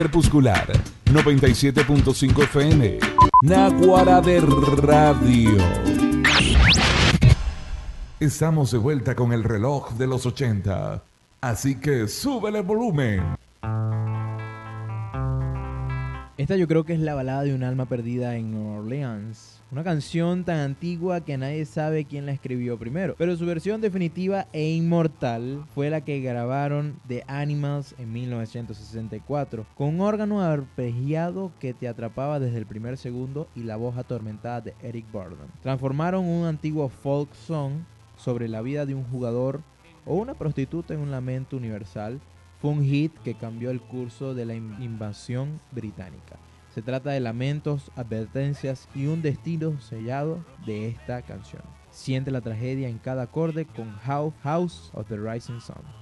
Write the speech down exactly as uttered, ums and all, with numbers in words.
Crepuscular noventa y siete punto cinco F M. Náguara de Radio. Estamos de vuelta con el reloj de los ochenta. Así que súbele el volumen. Esta yo creo que es la balada de un alma perdida en Nueva Orleans. Una canción tan antigua que nadie sabe quién la escribió primero, pero su versión definitiva e inmortal fue la que grabaron The Animals en mil novecientos sesenta y cuatro, con un órgano arpegiado que te atrapaba desde el primer segundo y la voz atormentada de Eric Burdon. Transformaron un antiguo folk song sobre la vida de un jugador o una prostituta en un lamento universal. Fue un hit que cambió el curso de la invasión británica. Se trata de lamentos, advertencias y un destino sellado de esta canción. Siente la tragedia en cada acorde con House of the Rising Sun.